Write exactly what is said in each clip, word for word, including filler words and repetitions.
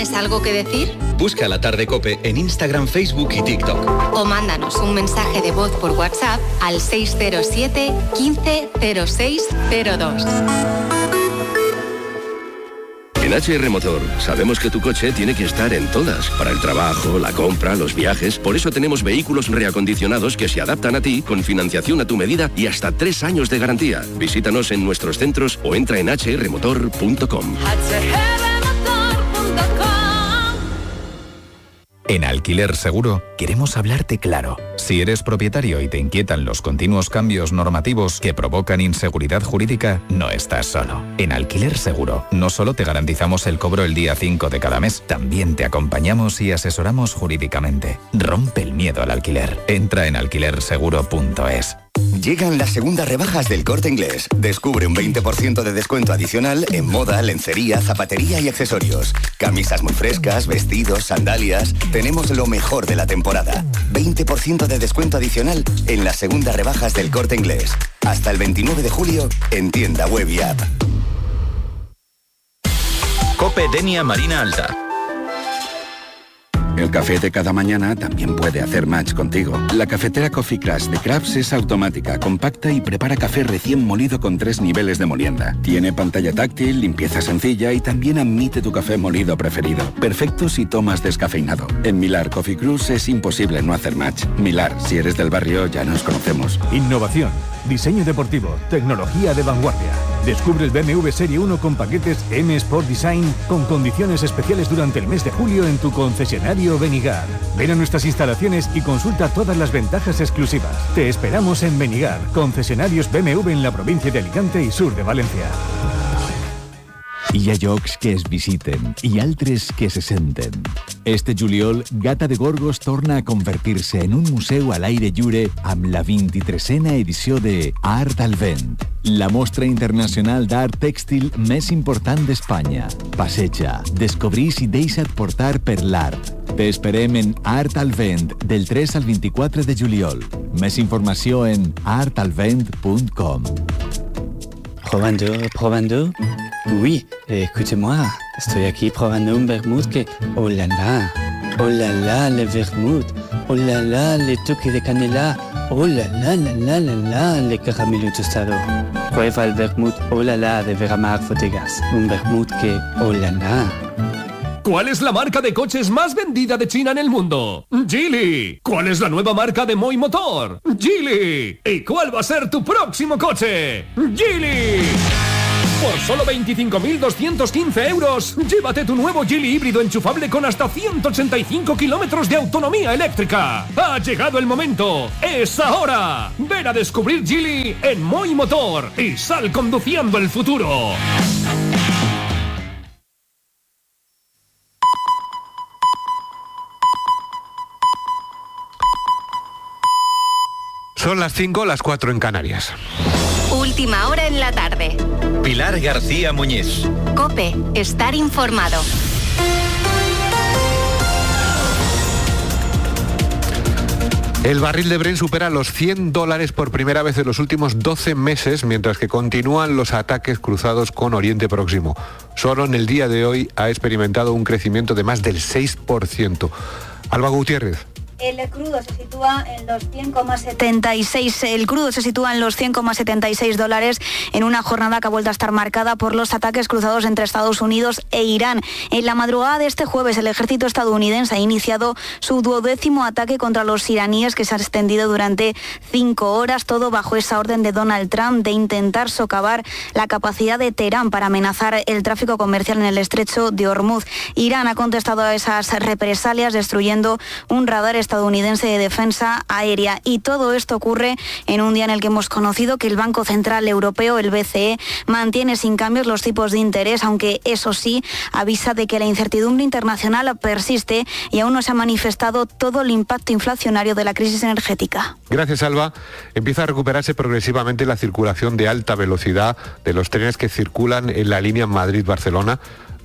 ¿Tienes algo que decir? Busca La Tarde COPE en Instagram, Facebook y TikTok. O mándanos un mensaje de voz por WhatsApp al seis cero siete, quince, cero seis cero dos. En H R Motor sabemos que tu coche tiene que estar en todas, para el trabajo, la compra, los viajes. Por eso tenemos vehículos reacondicionados que se adaptan a ti, con financiación a tu medida y hasta tres años de garantía. Visítanos en nuestros centros o entra en h r motor punto com. En Alquiler Seguro queremos hablarte claro. Si eres propietario y te inquietan los continuos cambios normativos que provocan inseguridad jurídica, no estás solo. En Alquiler Seguro no solo te garantizamos el cobro el día cinco de cada mes, también te acompañamos y asesoramos jurídicamente. Rompe el miedo al alquiler. Entra en alquiler seguro punto es. Llegan las segundas rebajas del Corte Inglés. Descubre un veinte por ciento de descuento adicional en moda, lencería, zapatería y accesorios. Camisas muy frescas, vestidos, sandalias. Tenemos lo mejor de la temporada. veinte por ciento de descuento adicional en las segundas rebajas del Corte Inglés. Hasta el veintinueve de julio en tienda web y app. COPE Denia Marina Alta. El café de cada mañana también puede hacer match contigo. La cafetera Coffee Crush de Crafts es automática, compacta y prepara café recién molido con tres niveles de molienda. Tiene pantalla táctil, limpieza sencilla y también admite tu café molido preferido. Perfecto si tomas descafeinado. En Millar Coffee Crush es imposible no hacer match. Millar, si eres del barrio, ya nos conocemos. Innovación, diseño deportivo, tecnología de vanguardia. Descubre el B M W Serie uno con paquetes M Sport Design con condiciones especiales durante el mes de julio en tu concesionario Benigar. Ven a nuestras instalaciones y consulta todas las ventajas exclusivas. Te esperamos en Benigar, concesionarios B M W en la provincia de Alicante y sur de Valencia. Hi ha llocs que es visiten i altres que se senten. Este juliol, Gata de Gorgos torna a convertir-se en un museu a l'aire lliure amb la vint-i-tresena edició de Art al Vent, la mostra internacional d'art tèxtil més important d'Espanya. Passeja, descobrís i deixa't portar per l'art. T'esperem en Art al Vent del tres al vint-i-quatre de juliol. Més informació en art al vent punt com. Probando, probando. Oui, écoutez-moi, estoy aquí probando un vermouth que... ¡Oh la la! ¡Oh la la, le vermouth! ¡Oh la la, le toque de canela! ¡Oh la la, la la la la, le caramelo tostado! Prueba el vermouth ¡Oh la la de Veramark Bodegas. Un vermouth que... ¡Oh la la! ¿Cuál es la marca de coches más vendida de China en el mundo? Geely. ¿Cuál es la nueva marca de Moi Motor? Geely. ¿Y cuál va a ser tu próximo coche? Geely. Por solo veinticinco mil doscientos quince euros, llévate tu nuevo Geely híbrido enchufable con hasta ciento ochenta y cinco kilómetros de autonomía eléctrica. Ha llegado el momento. ¡Es ahora! Ven a descubrir Geely en Moi Motor y sal conduciendo el futuro. Son las cinco, las cuatro en Canarias. Última hora en la tarde. Pilar García Muñiz. COPE, estar informado. El barril de Brent supera los cien dólares por primera vez en los últimos doce meses, mientras que continúan los ataques cruzados con Oriente Próximo. Solo en el día de hoy ha experimentado un crecimiento de más del seis por ciento. Alba Gutiérrez. El crudo se sitúa en los cien coma setenta y seis. El crudo se sitúa en los cien coma setenta y seis dólares en una jornada que ha vuelto a estar marcada por los ataques cruzados entre Estados Unidos e Irán. En la madrugada de este jueves, el ejército estadounidense ha iniciado su duodécimo ataque contra los iraníes, que se ha extendido durante cinco horas, todo bajo esa orden de Donald Trump de intentar socavar la capacidad de Teherán para amenazar el tráfico comercial en el estrecho de Hormuz. Irán ha contestado a esas represalias destruyendo un radar estadounidense de defensa aérea, y todo esto ocurre en un día en el que hemos conocido que el Banco Central Europeo, el B C E, mantiene sin cambios los tipos de interés, aunque eso sí avisa de que la incertidumbre internacional persiste y aún no se ha manifestado todo el impacto inflacionario de la crisis energética. Gracias, Alba. Empieza a recuperarse progresivamente la circulación de alta velocidad de los trenes que circulan en la línea Madrid-Barcelona.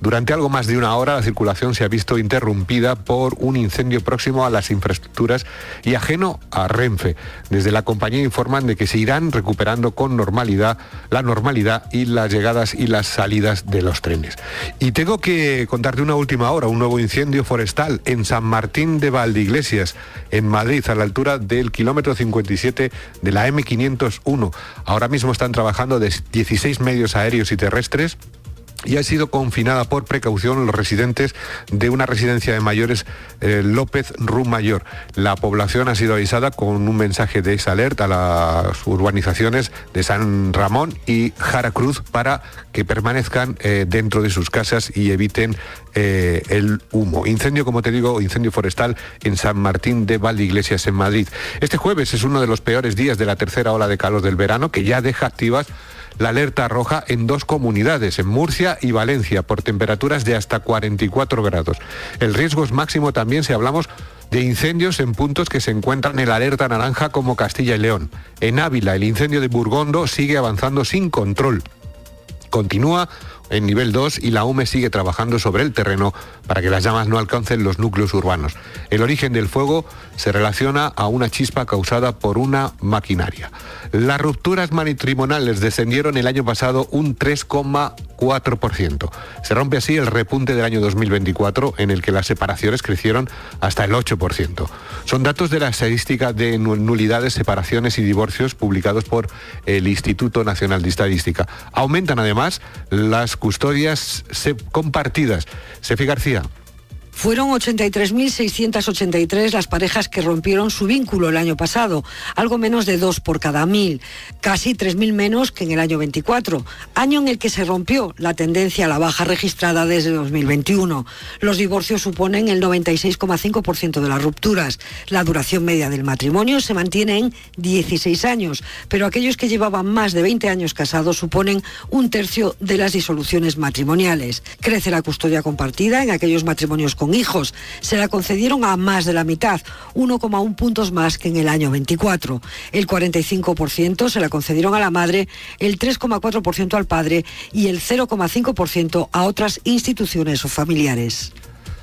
Durante algo más de una hora la circulación se ha visto interrumpida por un incendio próximo a las infraestructuras y ajeno a Renfe. Desde la compañía informan de que se irán recuperando con normalidad la normalidad y las llegadas y las salidas de los trenes. Y tengo que contarte una última hora, un nuevo incendio forestal en San Martín de Valdeiglesias, en Madrid, a la altura del kilómetro cincuenta y siete de la eme quinientos uno. Ahora mismo están trabajando de dieciséis medios aéreos y terrestres y ha sido confinada por precaución los residentes de una residencia de mayores eh, López Rumayor. La población ha sido avisada con un mensaje de alert a las urbanizaciones de San Ramón y Jara Cruz para que permanezcan eh, dentro de sus casas y eviten eh, el humo. Incendio, como te digo, incendio forestal en San Martín de Valdeiglesias, en Madrid. Este jueves es uno de los peores días de la tercera ola de calor del verano, que ya deja activas la alerta roja en dos comunidades, en Murcia y Valencia, por temperaturas de hasta cuarenta y cuatro grados. El riesgo es máximo también si hablamos de incendios en puntos que se encuentran en la alerta naranja, como Castilla y León. En Ávila, el incendio de Burgondo sigue avanzando sin control. Continúa en nivel dos y la U M E sigue trabajando sobre el terreno para que las llamas no alcancen los núcleos urbanos. El origen del fuego se relaciona a una chispa causada por una maquinaria. Las rupturas matrimoniales descendieron el año pasado un tres coma cuatro por ciento. Se rompe así el repunte del año dos mil veinticuatro, en el que las separaciones crecieron hasta el ocho por ciento. Son datos de la estadística de nulidades, separaciones y divorcios publicados por el Instituto Nacional de Estadística. Aumentan además las custodias compartidas. Sefi García. Fueron ochenta y tres mil seiscientas ochenta y tres las parejas que rompieron su vínculo el año pasado, algo menos de dos por cada mil, casi tres mil menos que en el año veinticuatro, año en el que se rompió la tendencia a la baja registrada desde dos mil veintiuno. Los divorcios suponen el noventa y seis coma cinco por ciento de las rupturas. La duración media del matrimonio se mantiene en dieciséis años, pero aquellos que llevaban más de veinte años casados suponen un tercio de las disoluciones matrimoniales. Crece la custodia compartida en aquellos matrimonios con hijos. Se la concedieron a más de la mitad, uno coma uno puntos más que en el año veinticuatro. El cuarenta y cinco por ciento se la concedieron a la madre, el tres coma cuatro por ciento al padre y el cero coma cinco por ciento a otras instituciones o familiares.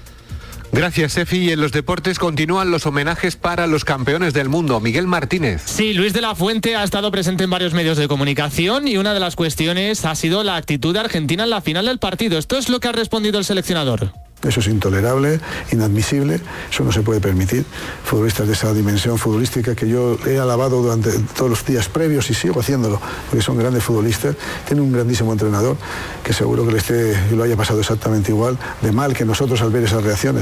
Gracias, Sefi. Y en los deportes continúan los homenajes para los campeones del mundo. Miguel Martínez. Sí, Luis de la Fuente ha estado presente en varios medios de comunicación y una de las cuestiones ha sido la actitud de Argentina en la final del partido. Esto es lo que ha respondido el seleccionador. Eso es intolerable, inadmisible, eso no se puede permitir. Futbolistas de esa dimensión futbolística que yo he alabado durante todos los días previos y sigo haciéndolo, porque son grandes futbolistas, tienen un grandísimo entrenador que seguro que le esté, lo haya pasado exactamente igual de mal que nosotros al ver esas reacciones.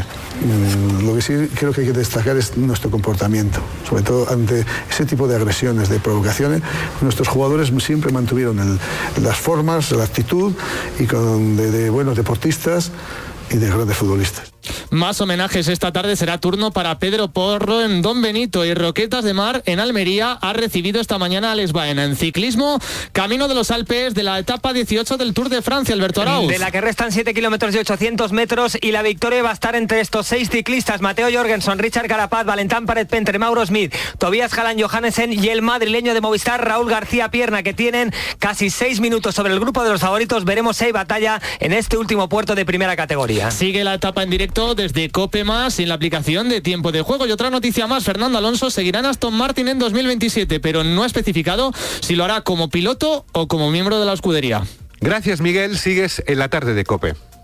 Lo que sí creo que hay que destacar es nuestro comportamiento, sobre todo ante ese tipo de agresiones, de provocaciones. Nuestros jugadores siempre mantuvieron el, las formas, la actitud y con, de, de buenos deportistas y de grandes futbolistas. Más homenajes esta tarde. Será turno para Pedro Porro en Don Benito, y Roquetas de Mar en Almería ha recibido esta mañana a Alex Baena. En ciclismo, camino de los Alpes de la etapa dieciocho del Tour de Francia, Alberto Arauz. De la que restan siete kilómetros y ochocientos metros, y la victoria va a estar entre estos seis ciclistas: Mateo Jorgenson, Richard Carapaz, Valentán Paret-Pentre, Mauro Smith, Tobias Jalan Johannesen y el madrileño de Movistar, Raúl García Pierna, que tienen casi seis minutos sobre el grupo de los favoritos. Veremos si hay batalla en este último puerto de primera categoría. Sigue la etapa en directo desde COPE Más en la aplicación de Tiempo de Juego. Y otra noticia más: Fernando Alonso seguirá en Aston Martin en dos mil veintisiete, pero no ha especificado si lo hará como piloto o como miembro de la escudería. Gracias, Miguel. Sigues en la tarde de COPE.